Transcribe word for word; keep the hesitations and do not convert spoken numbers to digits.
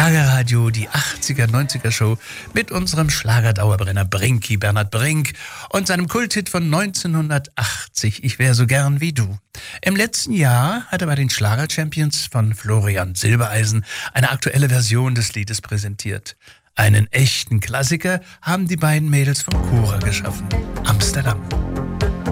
Schlagerradio, die achtziger, neunziger Show mit unserem Schlagerdauerbrenner Brinky, Bernhard Brink und seinem Kulthit von neunzehnhundertachtzig, Ich wär so gern wie du. Im letzten Jahr hat er bei den Schlager-Champions von Florian Silbereisen eine aktuelle Version des Liedes präsentiert. Einen echten Klassiker haben die beiden Mädels von Cora geschaffen. Amsterdam.